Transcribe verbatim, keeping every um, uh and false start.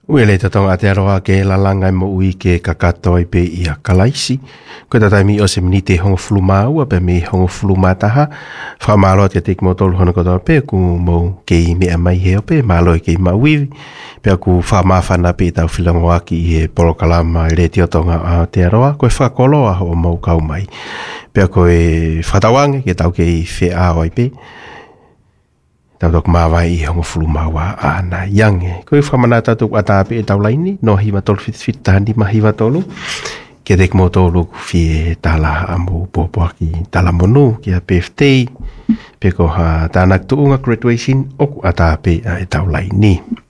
Uele te tonga te aroa ke la langa mo ui ke kakato i pe i a kalaisi. Ko ta taimi o se minite hongo fluma ua pe me hongo fluma taha. Whamaro te tek mo tolu hono koto pe ku mo ke i mea mai heo pe malo i ke i mauivi. Pe ku whamawhana pe tau whilango aki i he porokalama i re te o tonga a te aroa. Ko e whakoloa ho mau kau mai. Pe ko e whatawange ke tau ke i whea oi pe. Tau tok mawai i hongo fulumawa ana yange. Ko i whamana tatuk atape e tau laini, no hiwa tolu fit fit tahandi ma hiwa tolu. Ke dek mo tolu fie tala amu popoaki tala monu ki a P F T. Pe ko ha tanak tuunga graduation oku atape e tau laini.